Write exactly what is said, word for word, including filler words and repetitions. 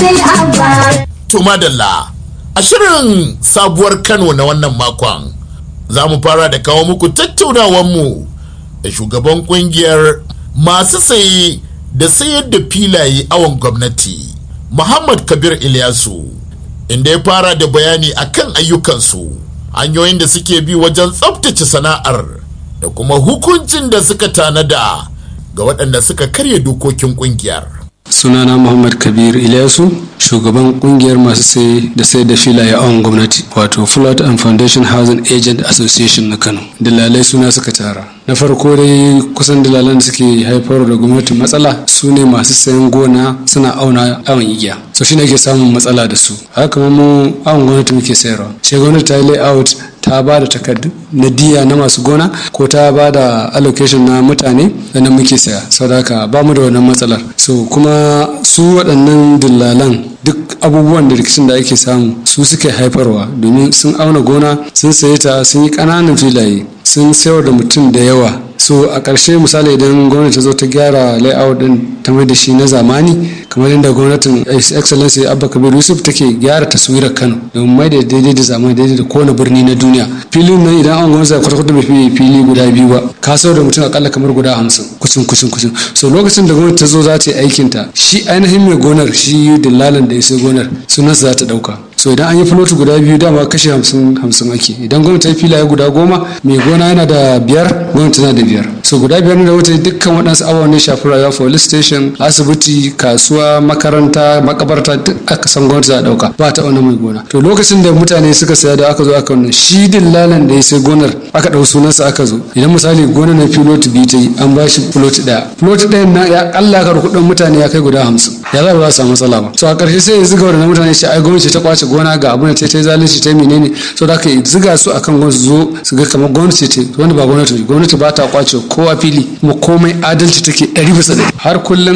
sai abba. To madalla, a shirin sabuwar Kano na wannan makon za mu fara da kawo muku tattaunawanmu da shugaban kungiyar masu saye da sayar da filaye awon gwamnati Muhammad Kabir Ilyasu, inda ya fara da bayani akan ayyukansu, hanyoyin da suke bi wajen tsabtace sana'ar da kuma hukuncin da suka tanada ga waɗanda suka karya dokokin kungiyar. Sunana Muhammad Kabir Ilyasu, shugaban kungiyar masu sai da sai da filaye awon gwamnati, wato Flood and Foundation Housing Agent Association na Kano. Dalalai suna suka tara. Na farko dai kusan dalalan da suke haifar da gwamnati matsala su ne masu sayan gona suna auna awon igiya. So shi ne ake samun matsala da su. Haka kuma mu awon gwamnati muke sayarwa. Sai gwamnati ta yi layout, ta ba da takardu na diya na masu gona ko ta ba da allocation na mutane da nan muke saya. Saboda haka ba mu da wannan matsalar. So kuma su waɗannan dillalan duk abubuwan da rikicin da ake samu su suke haifarwa, domin sun auna gona, sun saye ta, sun yi ƙananan filaye, sun sayar da mutum da yawa. So a ƙarshe misali idan gwamnati ta zo ta gyara layout din ta mai da shi na zamani, kamar yadda gwamnatin excellency Abba Kabir Yusuf take gyara taswirar Kano domin mai da daidai da zamani, daidai da kowane birni na duniya. Filin nan idan an gwamnati kwata-kwata bai fi fili guda biyu ba, ka sayar da mutum akalla kamar guda hamsin kucin kucin kucin. So lokacin da gwamnati ta zo za ta yi aikin ta, shi ainihin mai gonar, shi dillalan da ya sai gonar, sunansa za ta ɗauka. So idan an yi filoti guda biyu dama kashe hamsin hamsin ake. Idan gwamnati ta yi filaye guda goma, mai gona yana da biyar, gwamnati tana da biyar. So guda biyar da wata dukkan waɗansu abubuwan ne shafi rayuwa, police station, asibiti, kasuwa, makaranta, makabarta, duk aka san gwamnati za a ɗauka, ba ta wani mai gona. To lokacin da mutane suka saya da aka zo aka wannan, shi dillalan da ya sai gonar aka ɗau sunansa aka zo. Idan misali gonar na filoti biyu ta yi, an ba shi filoti ɗaya. Filoti ɗayan na ya ƙalla kar kuɗin mutane ya kai guda hamsin. Ya za ba za su samu matsala ba. So a ƙarshe sai ya ziga waɗannan mutane shi ai gwamnati ta kwace gona ga abin da ta yi zalunci ta yi menene. So da aka ziga su akan gwamnati zo su ga kamar gwamnati ce, wanda ba gwamnati, gwamnati ba ta kwace kowa fili, kuma komai adalci take ɗari bisa ɗari. Har kullum